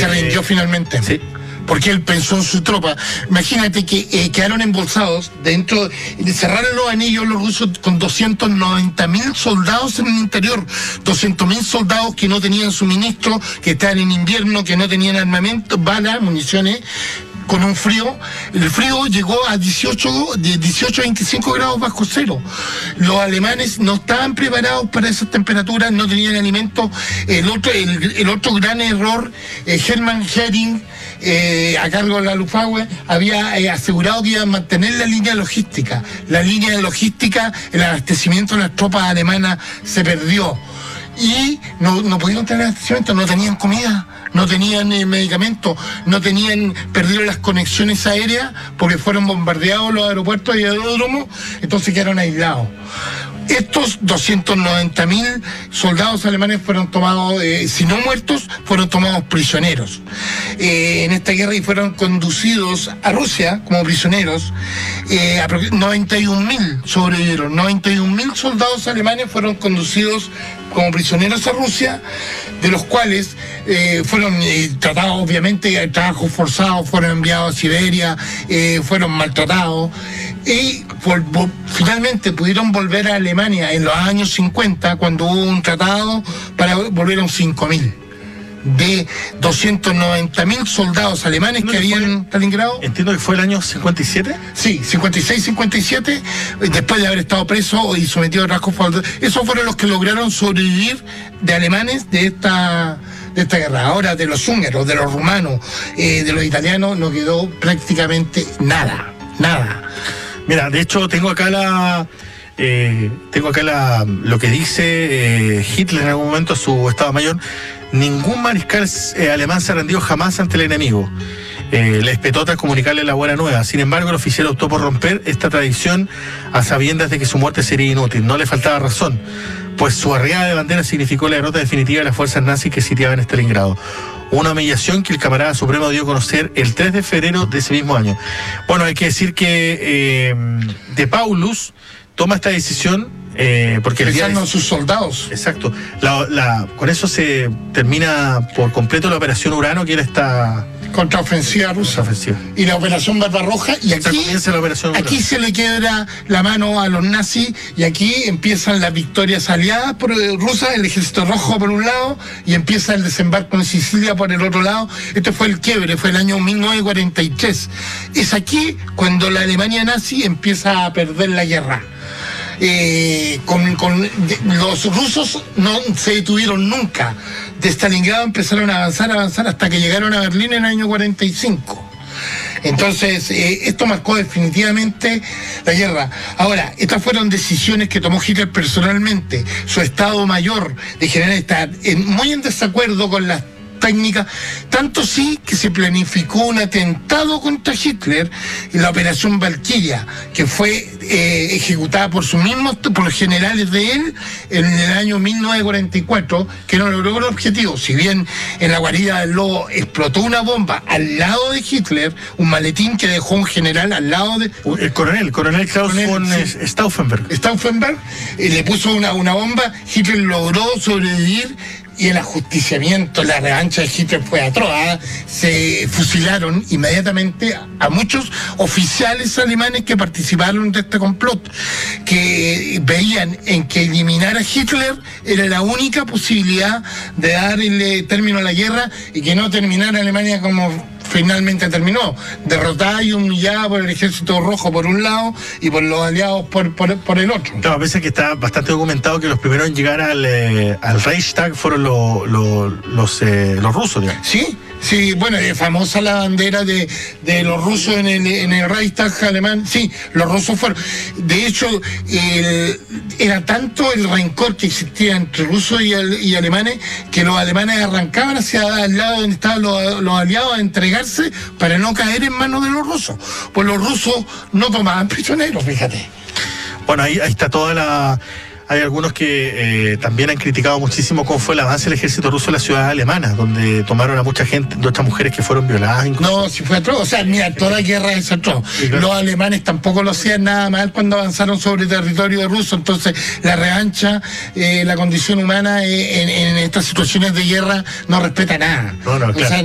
se rindió finalmente. Sí. Porque él pensó en su tropa. Imagínate que quedaron embolsados dentro, cerraron los anillos los rusos con 290.000 soldados en el interior, 200.000 soldados que no tenían suministro, que estaban en invierno, que no tenían armamento, balas, municiones, con un frío. El frío llegó a 18 a 25 grados bajo cero. Los alemanes no estaban preparados para esas temperaturas, no tenían alimentos. El otro gran error, Hermann Göring, a cargo de la Luftwaffe, había asegurado que iba a mantener la línea logística. La línea de logística, el abastecimiento de las tropas alemanas se perdió. Y no pudieron tener abastecimiento, no tenían comida, no tenían medicamentos, perdieron las conexiones aéreas porque fueron bombardeados los aeropuertos y aeródromos, entonces quedaron aislados. Estos 290.000 soldados alemanes fueron tomados, si no muertos, fueron tomados prisioneros en esta guerra y fueron conducidos a Rusia como prisioneros. 91.000 sobrevivieron, 91.000 soldados alemanes fueron conducidos como prisioneros a Rusia, de los cuales fueron tratados, obviamente, trabajos forzados, fueron enviados a Siberia, fueron maltratados, y finalmente pudieron volver a Alemania en los años 50, cuando hubo un tratado para volvieron 5.000. De 290.000 soldados alemanes que habían en Stalingrado. Entiendo que fue el año 57. Sí, 56-57, después de haber estado preso y sometido a rasgos forzados. Esos fueron los que lograron sobrevivir de alemanes de esta guerra. Ahora, de los húngaros, de los rumanos, de los italianos, no quedó prácticamente nada. Mira, de hecho, tengo acá lo que dice Hitler en algún momento, su Estado Mayor. Ningún mariscal alemán se rendió jamás ante el enemigo. Les petó tras comunicarle la buena nueva. Sin embargo, el oficial optó por romper esta tradición a sabiendas de que su muerte sería inútil. No le faltaba razón, pues su arriada de bandera significó la derrota definitiva de las fuerzas nazis que sitiaban Stalingrado. Una humillación que el camarada supremo dio a conocer el 3 de febrero de ese mismo año. Bueno, hay que decir que de Paulus toma esta decisión porque pensando en sus soldados. Exacto. Con eso se termina por completo la operación Urano, que era esta contraofensiva rusa. Y la operación Barbarroja, y aquí se le quiebra la mano a los nazis, y aquí empiezan las victorias aliadas rusas, el ejército rojo por un lado, y empieza el desembarco en Sicilia por el otro lado. Este fue el quiebre, fue el año 1943. Es aquí cuando la Alemania nazi empieza a perder la guerra. Los rusos no se detuvieron nunca. De Stalingrado empezaron a avanzar hasta que llegaron a Berlín en el año 45. Entonces, esto marcó definitivamente la guerra. Ahora, estas fueron decisiones que tomó Hitler personalmente. Su Estado Mayor de general está muy en desacuerdo con las técnicas, tanto sí que se planificó un atentado contra Hitler, la operación Valquiria, que fue ejecutada por los generales de él en el año 1944, que no logró el objetivo. Si bien en la guarida del lobo explotó una bomba al lado de Hitler, un maletín que dejó un general al lado de... El coronel Klaus von Stauffenberg, le puso una bomba. Hitler logró sobrevivir, y el ajusticiamiento, la revancha de Hitler fue atroz. Se fusilaron inmediatamente a muchos oficiales alemanes que participaron de este complot, que veían en que eliminar a Hitler era la única posibilidad de darle término a la guerra y que no terminara Alemania como finalmente terminó, derrotada y humillada por el ejército rojo por un lado y por los aliados por el otro. Claro, a veces que está bastante documentado que los primeros en llegar al Reichstag fueron los rusos, digamos. Sí, bueno, es famosa la bandera de los rusos en el Reichstag alemán. Sí, los rusos fueron. De hecho, era tanto el rencor que existía entre rusos y alemanes, que los alemanes arrancaban hacia el lado donde estaban los aliados a entregarse para no caer en manos de los rusos. Pues los rusos no tomaban prisioneros, fíjate. Bueno, ahí está toda la... Hay algunos que también han criticado muchísimo cómo fue el avance del ejército ruso en las ciudades alemanas, donde tomaron a mucha gente, muchas mujeres que fueron violadas. Incluso. No, si fue atroz. O sea, mira, toda guerra es atroz. Sí, claro. Los alemanes tampoco lo hacían nada mal cuando avanzaron sobre territorio ruso. Entonces, la revancha, la condición humana en estas situaciones de guerra no respeta nada. No, claro. O sea,